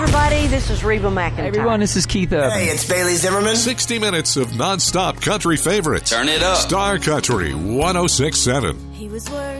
everybody. This is Reba McEntire. Hey, everyone, this is Keith Urban. Hey, it's Bailey Zimmerman. 60 minutes of nonstop country favorites. Turn it up. Star Country 106.7. He was working